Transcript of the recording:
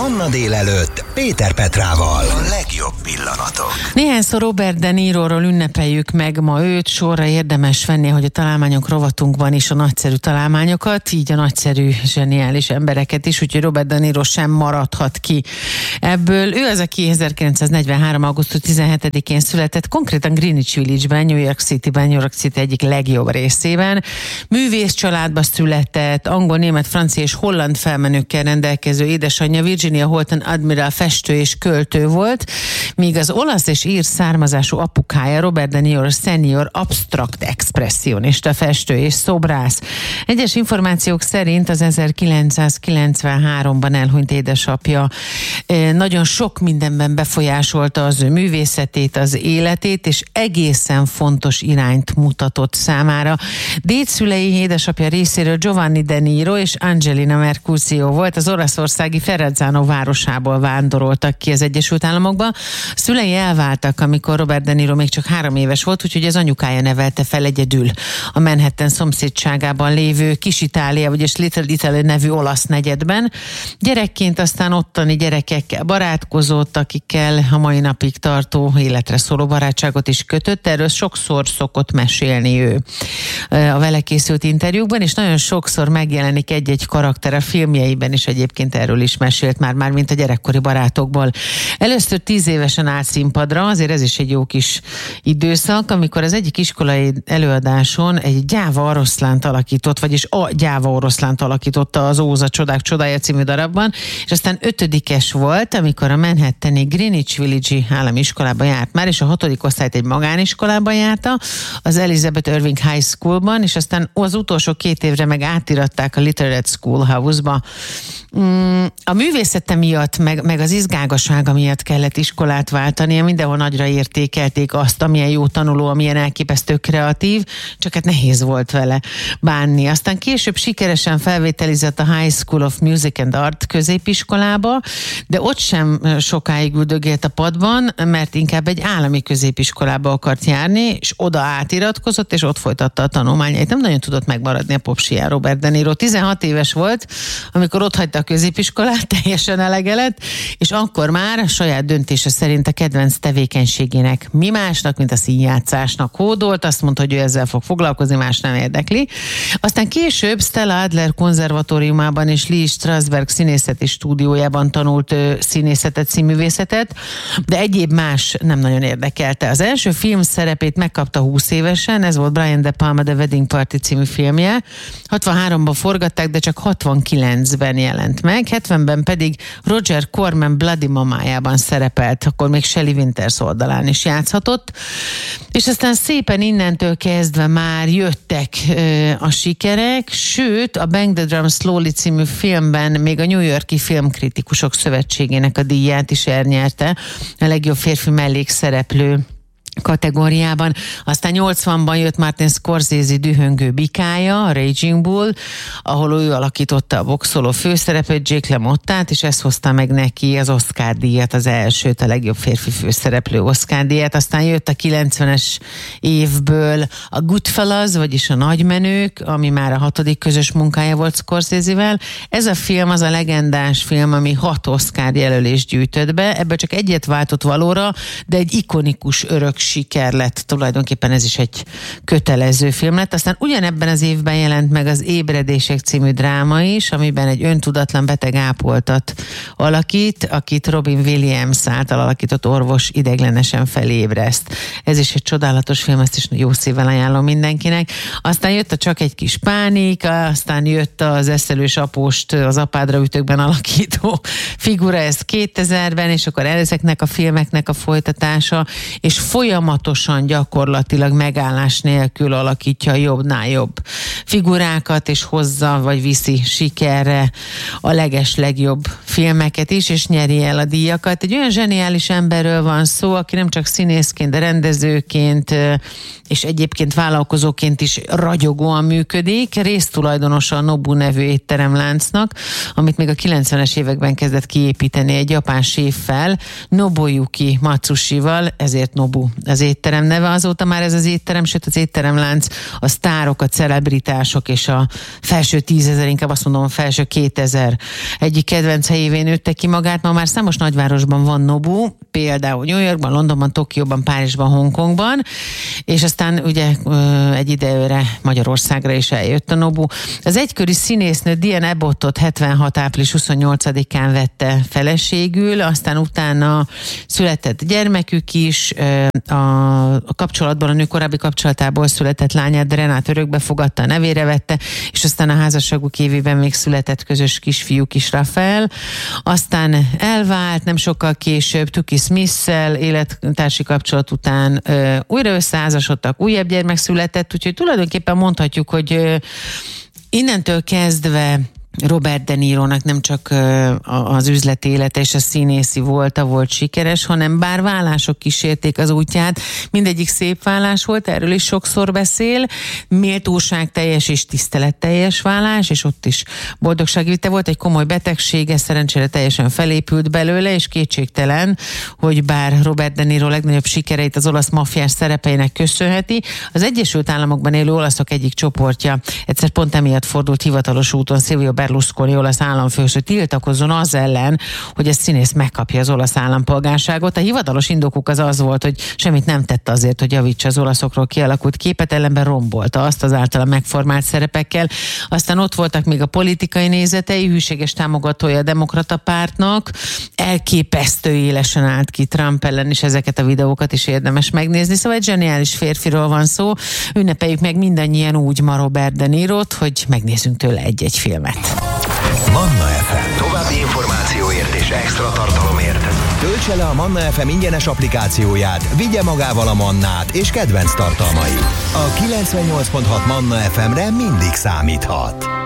Manna délelőtt Péter Petrával. A legjobb pillanatok. Néhányszor Robert De Niroról ünnepeljük meg ma őt, sorra érdemes venni, hogy a találmányok rovatunkban is a nagyszerű találmányokat, így a nagyszerű, zseniális embereket is, úgyhogy Robert De Niro sem maradhat ki ebből. Ő az, aki 1943. augusztus 17-én született, konkrétan Greenwich Village-ben, New York City egyik legjobb részében. Művész családba született, angol, német, francia és holland felmenőkkel rendelkező édesanyja Virginia Holton Admiral festő és költő volt, míg az olasz és ír származású apukája Robert De Niro senior absztrakt expresszionista festő és szobrász. Egyes információk szerint az 1993-ban elhunyt édesapja nagyon sok mindenben befolyásolta az ő művészetét, az életét, és egészen fontos irányt mutatott számára. Dédszülei édesapja részéről Giovanni De Niro és Angelina Mercuzio volt, az olaszországi Ferrazzano városából vándoroltak ki az Egyesült Államokba. Szülei elváltak, amikor Robert De Niro még csak 3 éves volt, úgyhogy az anyukája nevelte fel egyedül a Manhattan szomszédságában lévő Kis-Itália, vagyis Little Italy nevű olasz negyedben. Gyerekként aztán ottani gyerekekkel barátkozott, akikkel a mai napig tartó életre szóló barátságot is kötött. Erről sokszor szokott mesélni ő a vele készült interjúkban, és nagyon sokszor megjelenik egy-egy karakter a filmjeiben is, egyébként erről is mesélt már mint a gyerekkori barátokból. Először 10 évesen állt színpadra, azért ez is egy jó kis időszak, amikor az egyik iskolai előadáson egy gyáva oroszlánt alakított, vagyis a gyáva oroszlánt alakította az Óza Csodák Csodája című darabban, és aztán 5-es volt, amikor a Manhattani Greenwich Village-i állami iskolába járt már, és a 6. osztályt egy magániskolában járta, az Elizabeth Irving High Schoolban, és aztán az utolsó 2 évre meg átiratták a Literate Schoolhouse-ba. A művészete miatt, meg az izgágasága miatt kellett iskolát váltania, mindenhol nagyra értékelték azt, amilyen jó tanuló, amilyen elképesztő kreatív, csak hát nehéz volt vele bánni. Aztán később sikeresen felvételizett a High School of Music and Art középiskolába, de ott sem sokáig üldögélt a padban, mert inkább egy állami középiskolába akart járni, és oda átiratkozott, és ott folytatta a tanulmányait. Nem nagyon tudott megmaradni a popsiján Robert De Niro. 16 éves volt, amikor ott hagyta a középiskolát, teljesen elege lett, és akkor már a saját döntése szerint a kedvenc tevékenységének mi másnak, mint a színjátszásnak hódolt, azt mondta, hogy ő ezzel fog foglalkozni, más nem érdekli. Aztán később Stella Adler konzervatóriumában és Lee Strasberg színészeti stúdiójában tanult színészetet, színművészetet, de egyéb más nem nagyon érdekelte. Az első film szerepét megkapta 20 évesen, ez volt Brian De Palma The Wedding Party című filmje. 63-ban forgatták, de csak 69-ben jelent meg, 70-ben pedig Roger Corman Bloody Mamájában szerepelt, akkor még Shelley Winters oldalán is játszhatott, és aztán szépen innentől kezdve már jöttek a sikerek, sőt a Bang the Drum Slowly című filmben még a New York-i Filmkritikusok Szövetségének a díját is elnyerte, a legjobb férfi mellékszereplő kategóriában. Aztán 80-ban jött Martin Scorsese dühöngő bikája, a Raging Bull, ahol ő alakította a boxoló főszereplőt, Jake LaMottát, és ez hozta meg neki az Oscar-díjat, az elsőt, a legjobb férfi főszereplő Oscar-díjat. Aztán jött a 90-es évből a Goodfellas, vagyis a Nagymenők, ami már a 6. közös munkája volt Scorsese-vel. Ez a film az a legendás film, ami 6 Oscar jelölést gyűjtött be, ebből csak egyet váltott valóra, de egy ikonikus örök siker lett, tulajdonképpen ez is egy kötelező film lett. Aztán ugyanebben az évben jelent meg az Ébredések című dráma is, amiben egy öntudatlan beteg ápoltat alakít, akit Robin Williams által alakított orvos ideiglenesen felébreszt. Ez is egy csodálatos film, ezt is jó szívvel ajánlom mindenkinek. Aztán jött a Csak egy kis pánik, aztán jött az Eszelős apóst az Apádra ütőkben alakító figura, ez 2000-ben, és akkor ezeknek a filmeknek a folytatása, és folyamatosan gyakorlatilag megállás nélkül alakítja a jobbnál jobb figurákat, és hozza vagy viszi sikerre a legjobb filmeket is, és nyeri el a díjakat. Egy olyan zseniális emberről van szó, aki nem csak színészként, de rendezőként és egyébként vállalkozóként is ragyogóan működik. Résztulajdonosa a Nobu nevű étteremláncnak, amit még a 90-es években kezdett kiépíteni egy japán séffel, Nobuyuki Matsushival, ezért Nobu az étterem neve, azóta már ez az étterem, sőt az étteremlánc a sztárok, a celebritások és a felső 10 000, inkább azt mondom a felső 2000 egyik kedvenc helyévé nőtte ki magát. Ma már számos nagyvárosban van Nobu, például New Yorkban, Londonban, Tokióban, Párizsban, Hongkongban, és aztán ugye egy időre Magyarországra is eljött a Nobu. Az egykori színésznő Diane Abbottot 76. április 28-án vette feleségül, aztán utána született gyermekük is, a kapcsolatban, a nő korábbi kapcsolatából született lányát Renát örökbe fogadta, a nevére vette, és aztán a házasságuk évében még született közös kisfiúk is, Rafael. Aztán elvált, nem sokkal később Tuki Smith-szel élettársi kapcsolat után újra összeházasodtak, újabb gyermek született, úgyhogy tulajdonképpen mondhatjuk, hogy innentől kezdve Robert De Nirónak nem csak az üzleti élete és a színészi volta volt sikeres, hanem bár vállások kísérték az útját, mindegyik szép vállás volt, erről is sokszor beszél, méltóságteljes és tiszteletteljes vállás, és ott is boldogságvite volt, egy komoly betegsége, szerencsére teljesen felépült belőle, és kétségtelen, hogy bár Robert De Niro legnagyobb sikereit az olasz maffiás szerepeinek köszönheti, az Egyesült Államokban élő olaszok egyik csoportja egyszer pont emiatt fordult hivatalos úton Silvio Berlusconi olasz államfőhöz, hogy tiltakozzon az ellen, hogy a színész megkapja az olasz állampolgárságot. A hivatalos indokuk az volt, hogy semmit nem tett azért, hogy javítsa az olaszokról kialakult képet, ellenben rombolta azt az általa megformált szerepekkel. Aztán ott voltak még a politikai nézetei, hűséges támogatója a demokrata pártnak, elképesztő élesen állt ki Trump ellen, és ezeket a videókat is érdemes megnézni. Szóval egy zseniális férfiról van szó. Ünnepeljük meg mindannyian úgy ma Robert De Nirot, hogy megnézzünk tőle egy-egy filmet. Manna FM. További információért és extra tartalomért töltse le a Manna FM ingyenes applikációját, vigye magával a Mannát és kedvenc tartalmait. A 98.6 Manna FM-re mindig számíthat.